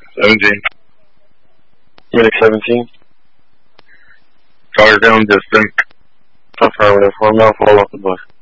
17. Unit 17. Cars down, distant. Affirmative. 1 mile, fall off the bus.